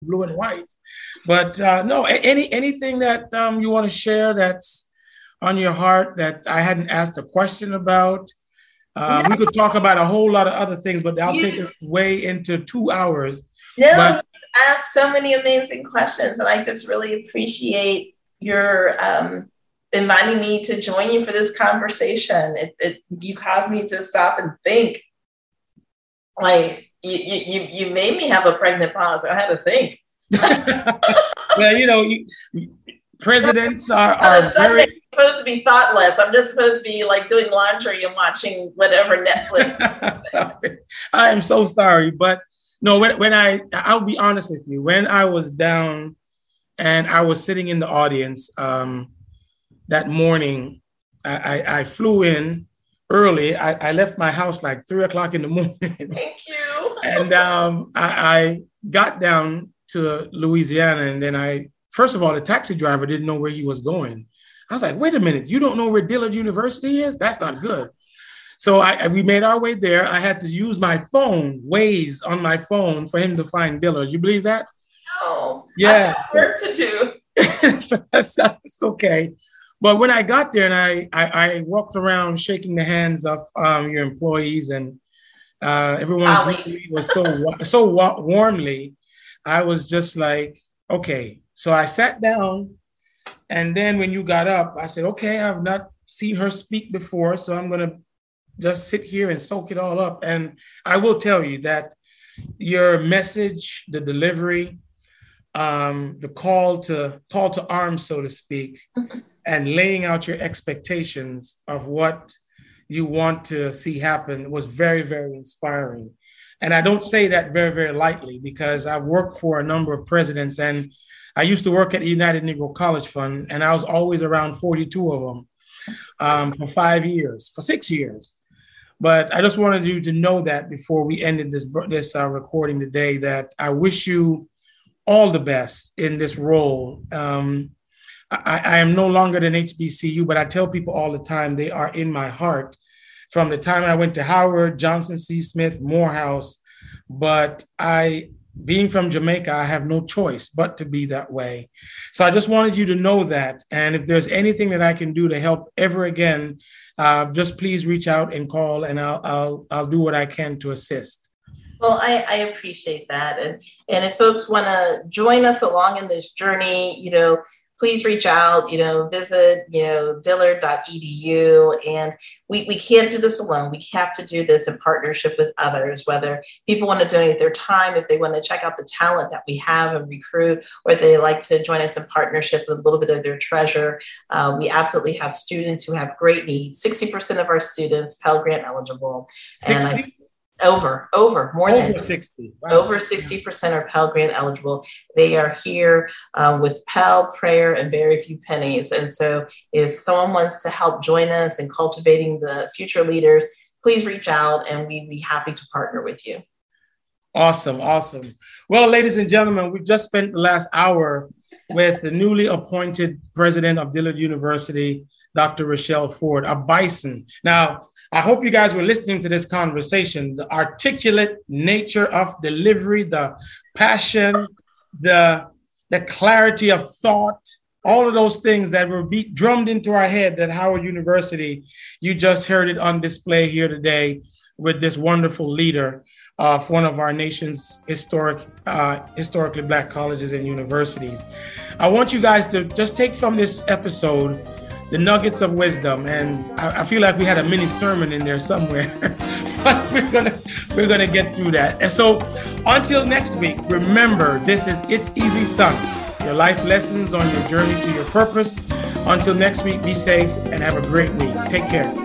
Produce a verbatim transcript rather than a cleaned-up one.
blue and white. But uh, no, any anything that um, you want to share that's on your heart that I hadn't asked a question about. Uh, no. We could talk about a whole lot of other things, but I'll you, take us way into two hours. No, but, you asked so many amazing questions, and I just really appreciate your um, inviting me to join you for this conversation. It, it you caused me to stop and think. Like you, you, you made me have a pregnant pause. I had to think. Well, you know, you, presidents are, On are a Sunday, very... I'm supposed to be thoughtless. I'm just supposed to be like doing laundry and watching whatever Netflix. I am so sorry, but no, when, when I, I'll be honest with you, when I was down and I was sitting in the audience um, that morning, I, I, I flew in early. I, I left my house like three o'clock in the morning. Thank you. And um, I, I got down to Louisiana, and then I, first of all, the taxi driver didn't know where he was going. I was like, wait a minute, you don't know where Dillard University is? That's not good. So I, we made our way there. I had to use my phone, Waze on my phone, for him to find Dillard. You believe that? No. Yeah. I got work to do. So that's, that's okay. But when I got there and I, I, I walked around shaking the hands of um, your employees, and uh, everyone was so, so warmly, I was just like, okay. So I sat down, and then when you got up, I said, okay, I've not seen her speak before, so I'm going to just sit here and soak it all up. And I will tell you that your message, the delivery, um, the call to call to arms, so to speak, and laying out your expectations of what you want to see happen was very, very inspiring. And I don't say that very, very lightly, because I've worked for a number of presidents, and I used to work at the United Negro College Fund, and I was always around forty-two of them um, for five years, for six years. But I just wanted you to know that before we ended this, this uh, recording today, that I wish you all the best in this role. Um, I, I am no longer at H B C U, but I tell people all the time, they are in my heart. From the time I went to Howard, Johnson C. Smith, Morehouse, but I, being from Jamaica, I have no choice but to be that way. So I just wanted you to know that. And if there's anything that I can do to help ever again, uh, just please reach out and call, and I'll, I'll, I'll do what I can to assist. Well, I, I appreciate that. And, and if folks want to join us along in this journey, you know, please reach out, you know, visit, you know, dillard dot e d u. And we, we can't do this alone. We have to do this in partnership with others, whether people want to donate their time, if they want to check out the talent that we have and recruit, or if they like to join us in partnership with a little bit of their treasure. Uh, we absolutely have students who have great needs. sixty percent of our students Pell Grant eligible. sixty? And I, Over, over, more over than sixty. Wow. Over sixty percent are Pell Grant eligible. They are here uh, with Pell, prayer, and very few pennies. And so if someone wants to help join us in cultivating the future leaders, please reach out, and we'd be happy to partner with you. Awesome, awesome. Well, ladies and gentlemen, we just spent the last hour with the newly appointed president of Dillard University, Doctor Rochelle Ford, a bison. Now, I hope you guys were listening to this conversation. The articulate nature of delivery, the passion, the, the clarity of thought, all of those things that were beat, drummed into our head at Howard University. You just heard it on display here today with this wonderful leader of one of our nation's historic, uh, historically Black colleges and universities. I want you guys to just take from this episode the nuggets of wisdom, and I, I feel like we had a mini sermon in there somewhere, but we're gonna we're gonna get through that. And so, until next week, remember, this is It's Easy Son, your life lessons on your journey to your purpose. Until next week, be safe and have a great week. Take care.